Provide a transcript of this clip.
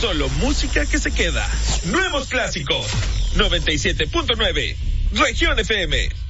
Solo música que se queda. Nuevos clásicos. 97.9. Región FM.